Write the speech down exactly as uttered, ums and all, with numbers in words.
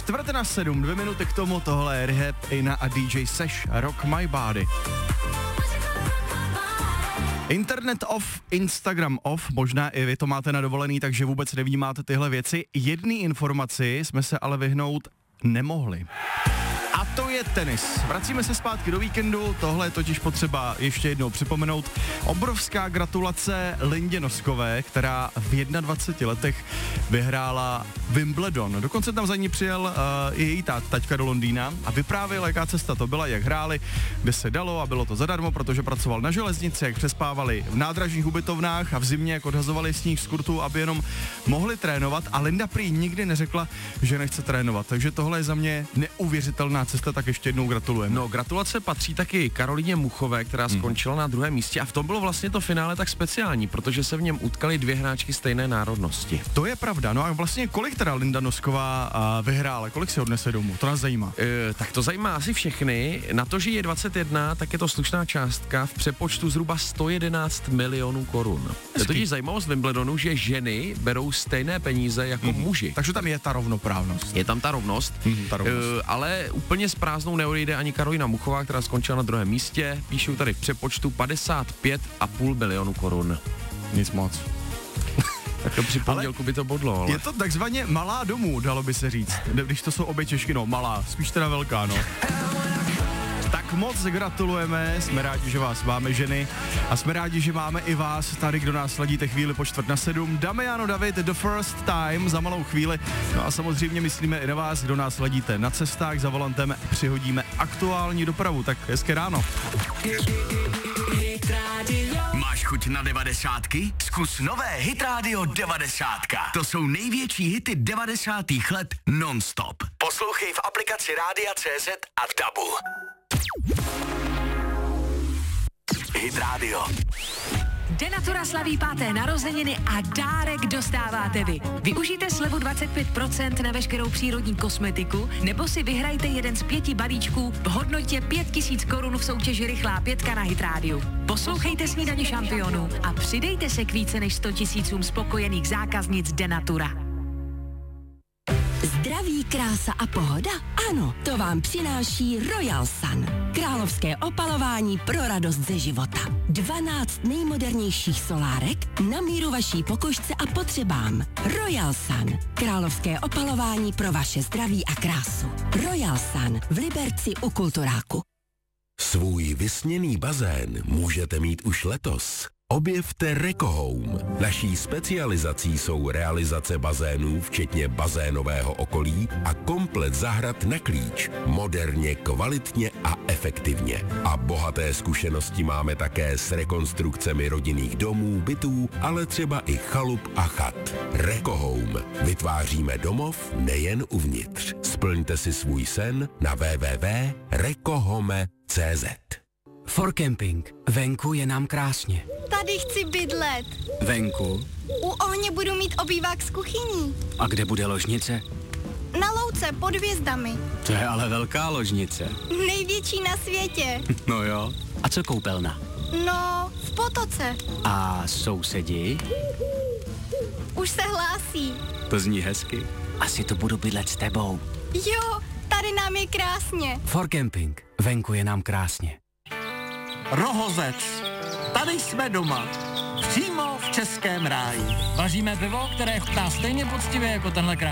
Čtvrté na sedm, dvě minuty k tomu, tohle je Rehab, Ina a D J Seš, Rock My Body. Internet off, Instagram off, možná i vy to máte na dovolený, takže vůbec nevnímáte tyhle věci. Jedný informaci jsme se ale vyhnout nemohli. A to je tenis. Vracíme se zpátky do víkendu, tohle je totiž potřeba ještě jednou připomenout. Obrovská gratulace Lindě Noskové, která v dvaceti jedné letech vyhrála Wimbledon. Dokonce tam za ní přijel uh, i její tát, taťka do Londýna a vyprávěl, jaká cesta to byla, jak hráli, kde se dalo a bylo to zadarmo, protože pracoval na železnici, jak přespávali v nádražních ubytovnách a v zimě, jak odhazovali sníh z kurtu, aby jenom mohli trénovat, a Linda prý nikdy neřekla, že nechce trénovat. Takže tohle je za mě neuvěřitelná cesta, tak ještě jednou gratulujeme. No, gratulace patří taky Karolíně Muchové, která skončila hmm. na druhém místě, a v tom bylo vlastně to finále tak speciální, protože se v něm utkali dvě hráčky stejné národnosti. To je pravda. No a vlastně kolik teda Linda Nosková vyhrála? Kolik si odnese domů? To nás zajímá. E, tak to zajímá asi všechny. Na to, že je dvacet jedna, tak je to slušná částka v přepočtu zhruba sto jedenáct milionů korun. Je totiž zajímavost Wimbledonu, že ženy berou stejné peníze jako hmm. muži. Takže tam je ta rovnoprávnost. Je tam ta rovnost, hmm, ta rovnost. E, ale úplně s prázdnou neodejde ani Karolína Muchová, která skončila na druhém místě. Píšou tady v přepočtu padesát pět a půl milionu korun. Nic moc. Tak to při pondělku by to bodlo, ale... Je to takzvaně malá domů, dalo by se říct. Když to jsou obě Češky, no malá, spíš teda velká, no. Tak moc gratulujeme, jsme rádi, že vás máme ženy a jsme rádi, že máme i vás tady, kdo nás sledíte chvíli po čtvrt na sedm. Damiano David, The First Time, za malou chvíli. No a samozřejmě myslíme i na vás, kdo nás sledíte na cestách, za volantem přihodíme aktuální dopravu, tak hezké ráno. Máš chuť na devadesátky? Zkus nové Hit Radio devadesátka. To jsou největší hity devadesátých let non-stop. Poslouchej v aplikaci Rádia C Z a v Dabu. Hit Radio. Denatura slaví páté narozeniny a dárek dostáváte vy. Využijte slevu dvacet pět procent na veškerou přírodní kosmetiku nebo si vyhrajte jeden z pěti balíčků v hodnotě pět tisíc korun v soutěži Rychlá pětka na Hit Radio. Poslouchejte Snídaně šampionů a přidejte se k více než sto tisícům spokojených zákaznic Denatura. Zdraví, krása a pohoda? Ano, to vám přináší Royal Sun. Královské opalování pro radost ze života. dvanáct nejmodernějších solárek na míru vaší pokožce a potřebám. Royal Sun. Královské opalování pro vaše zdraví a krásu. Royal Sun v Liberci u Kulturáku. Svůj vysněný bazén můžete mít už letos. Objevte Rekohome. Naší specializací jsou realizace bazénů, včetně bazénového okolí a komplet zahrad na klíč. Moderně, kvalitně a efektivně. A bohaté zkušenosti máme také s rekonstrukcemi rodinných domů, bytů, ale třeba i chalup a chat. Rekohome. Vytváříme domov nejen uvnitř. Splňte si svůj sen na w w w tečka rekohome tečka c z. For Camping. Venku je nám krásně. Tady chci bydlet. Venku? U ohně budu mít obývák s kuchyní. A kde bude ložnice? Na louce pod hvězdami. To je ale velká ložnice. Největší na světě. No jo. A co koupelna? No, v potoce. A sousedi? Už se hlásí. To zní hezky. Asi to budu bydlet s tebou. Jo, tady nám je krásně. For Camping. Venku je nám krásně. Rohozec. Tady jsme doma. Přímo v českém ráji. Vaříme pivo, které chutná stejně poctivě jako tenhle krám.